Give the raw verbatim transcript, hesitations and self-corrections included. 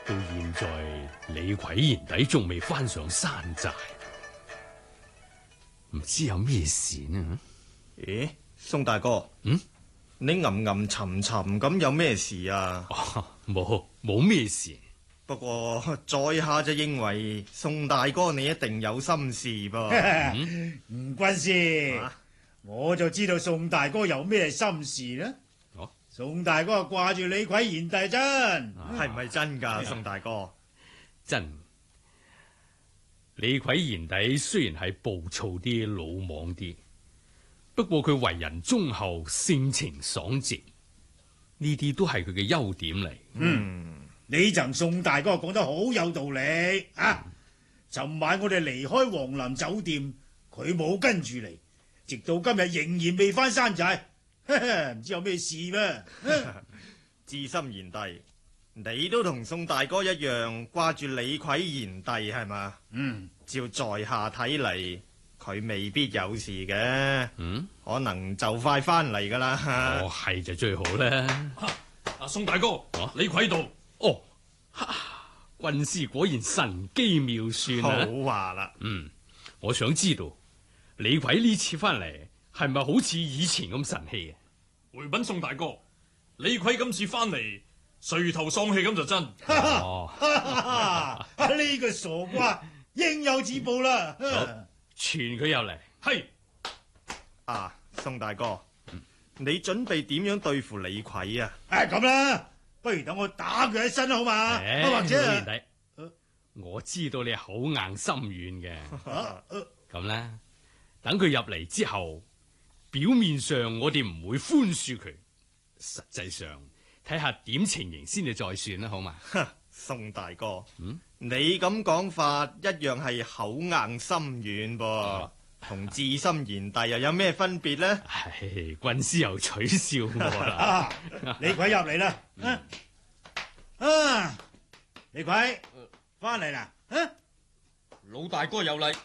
到現在李逵賢弟仲未翻上山寨，唔知有咩事呢？ 咦，宋大哥， 嗯， 你吟吟沉沉咁有咩事啊？ 冇冇咩事。 不過在下就認為宋大哥你一定有心事噃。 吳軍師， 啊我就知道宋大哥有咩心事啦。 哦， 宋大哥掛住李逵賢弟真， 係唔係真㗎，宋大哥？ 真，李逵賢弟雖然係暴躁啲、魯莽啲，不過佢為人忠厚、性情爽直，呢啲都係佢嘅優點嚟。 嗯，你曾宋大哥講得好有道理啊！尋晚我哋離開黃林酒店，佢冇跟住嚟，直到今日仍然未翻山寨，唔知有咩事咩？ 智深賢弟，你都同宋大哥一樣掛住李逵賢弟係嘛？ 嗯， 照在下睇嚟，佢未必有事嘅， 嗯， 可能就快翻嚟噶啦。 哦，係就最好啦。 阿宋大哥， 啊李逵到。 哦，哈軍師果然神機妙算啊！ 好話啦， 嗯，我想知道李逵呢次翻嚟係咪好似以前咁神氣啊？ 回禀宋大哥，李逵今次翻嚟垂頭喪氣咁就真。 哦， 呢個傻瓜應有自報啦。 傳佢入嚟。 係啊，宋大哥，你準備點樣對付李逵啊？ 誒咁啦，不如等我打佢一身好嘛？ 誒或者老賢弟我知道你係口硬心軟嘅，咁啦，等佢入嚟之後，表面上我哋唔會寬恕佢，實際上睇下點情形先至再算啦，好嘛？ 宋大哥， 嗯， 你咁講法一樣係口硬心軟噃，同智深賢弟又有咩分別呢？ 唉，軍師又取笑我啦。 啊，李逵入嚟啦！啊，啊李逵翻嚟啦！啊， 老大哥有禮。